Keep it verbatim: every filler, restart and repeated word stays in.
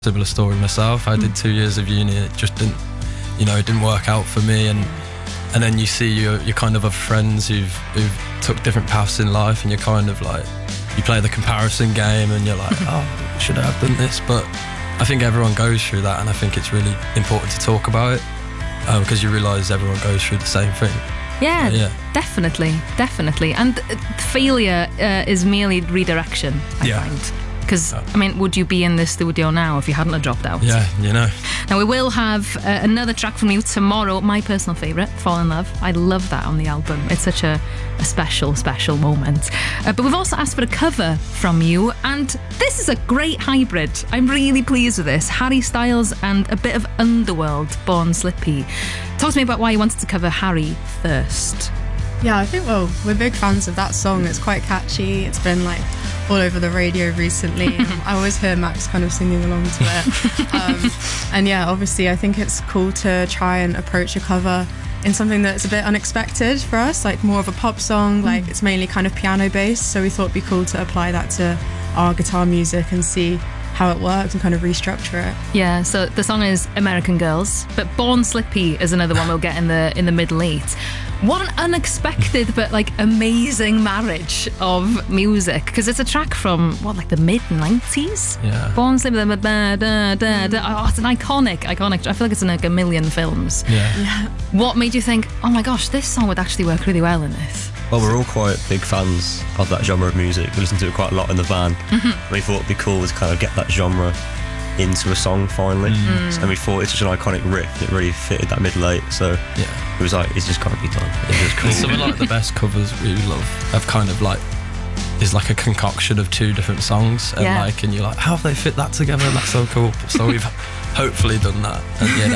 Similar story myself. I did two years of uni. It just didn't, you know, it didn't work out for me. And and then you see your your kind of other friends who've who've took different paths in life, and you're kind of like, you play the comparison game, and you're like, oh, should I have done this? But I think everyone goes through that, and I think it's really important to talk about it um, because you realise everyone goes through the same thing. Yeah, uh, yeah. definitely, definitely. And uh, failure uh, is merely redirection, I Yeah. find. Because, I mean, would you be in this studio now if you hadn't have dropped out? Yeah, you know. Now, we will have uh, another track from you tomorrow, my personal favourite, Fall in Love. I love that on the album. It's such a, a special, special moment. Uh, but we've also asked for a cover from you, and this is a great hybrid. I'm really pleased with this. Harry Styles and a bit of Underworld, Born Slippy. Talk to me about why you wanted to cover Harry first. Yeah, I think, well, we're big fans of that song. It's quite catchy. It's been like all over the radio recently. I always hear Max kind of singing along to it. Um, and yeah, obviously I think it's cool to try and approach a cover in something that's a bit unexpected for us, like more of a pop song, like it's mainly kind of piano based. So we thought it'd be cool to apply that to our guitar music and see how it works and kind of restructure it. Yeah, so the song is American Girls, but Born Slippy is another one we'll get in the in the middle eight. What an unexpected but like amazing marriage of music, because it's a track from what, like the mid nineties? Yeah. Born Slippy, da, da, da, da, da. Oh, it's an iconic, iconic. I feel like it's in like a million films. Yeah. Yeah. What made you think, oh my gosh, this song would actually work really well in this? Well, we're all quite big fans of that genre of music. We listen to it quite a lot in the van. Mm-hmm. We thought it'd be cool to kind of get that genre into a song finally. Mm. And we thought it's such an iconic riff, and it really fitted that middle eight. So Yeah. it was like, it's just got to be done. It was cool. And some of like the best covers we love have kind of like is like a concoction of two different songs, and Yeah. like and you're like, how have they fit that together? And that's so cool. So we've hopefully done that, and yeah,